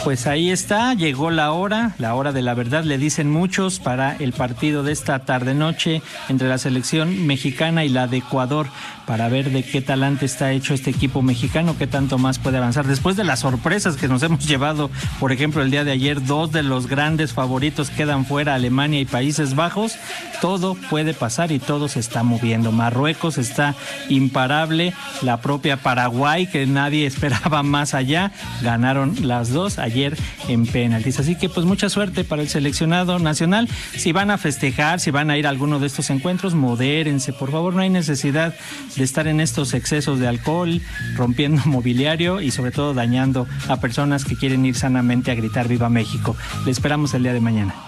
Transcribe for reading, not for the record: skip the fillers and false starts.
Pues ahí está, llegó la hora de la verdad, le dicen muchos, para el partido de esta tarde-noche entre la selección mexicana y la de Ecuador, para ver de qué talante está hecho este equipo mexicano, qué tanto más puede avanzar. Después de las sorpresas que nos hemos llevado, por ejemplo, el día de ayer, 2 de los grandes favoritos quedan fuera, Alemania y Países Bajos, todo puede pasar y todo se está moviendo. Marruecos está imparable, la propia Paraguay, que nadie esperaba más allá, ganaron las dos ayer en penaltis. Así que pues mucha suerte para el seleccionado nacional. Si van a festejar, si van a ir a alguno de estos encuentros, modérense, por favor, no hay necesidad de estar en estos excesos de alcohol, rompiendo mobiliario y sobre todo dañando a personas que quieren ir sanamente a gritar Viva México. Le esperamos el día de mañana.